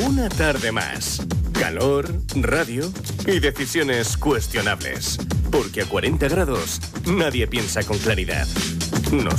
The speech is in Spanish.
Una tarde más. Calor, radio y decisiones cuestionables. Porque a 40 grados nadie piensa con claridad.